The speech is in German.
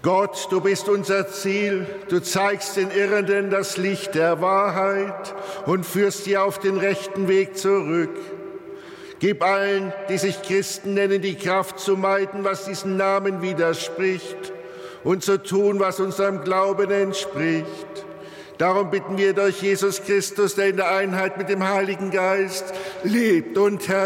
Gott, du bist unser Ziel, du zeigst den Irrenden das Licht der Wahrheit und führst sie auf den rechten Weg zurück. Gib allen, die sich Christen nennen, die Kraft zu meiden, was diesem Namen widerspricht und zu tun, was unserem Glauben entspricht. Darum bitten wir durch Jesus Christus, der in der Einheit mit dem Heiligen Geist lebt und herrscht